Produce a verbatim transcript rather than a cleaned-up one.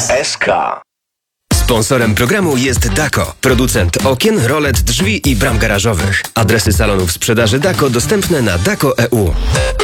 kropka es ka. Sponsorem programu jest Dako, producent okien, rolet, drzwi i bram garażowych. Adresy salonów sprzedaży Dako dostępne na dako kropka e u.